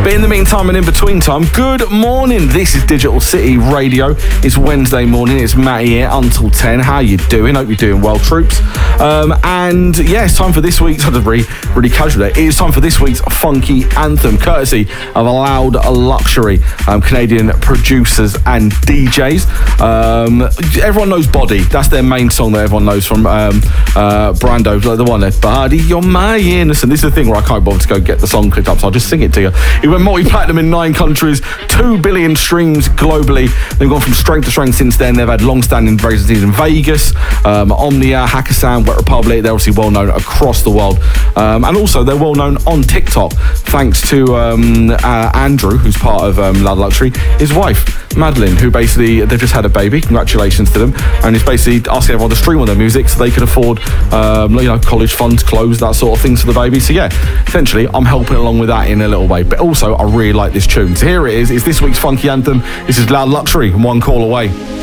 But in the meantime and in between time, good morning. This is Digital City Radio. It's Wednesday morning. It's Matty here until 10. How you doing? Hope you're doing well, troops. And yeah, it's time for this week's, really casual there. It is time for this week's funky anthem, courtesy of Loud Luxury, Canadian producers and DJs. Everyone knows Body. That's their main song that everyone knows from Brando, the one there, Body, You're My Innocent. This is the thing where I can't bother to go get the song clicked up, so I'll just sing it to you. It went multi-platinum in 9 countries, 2 billion streams globally. They've gone from strength to strength since then. They've had long-standing residencies in Vegas, Omnia, Hakkasan, Wet Republic. They're obviously well-known across the world. And also, they're well-known on TikTok, thanks to Andrew, who's part of Loud Luxury, his wife, Madeline, who basically, they've just had a baby. Congratulations to them. And he's basically asking everyone to stream on their music so they can afford, college funds, clothes, that sort of things for the baby. So yeah, essentially, I'm helping along with that in a little way. But also, I really like this tune. So here it is. It's this week's funky anthem. This is Loud Luxury, One Call Away.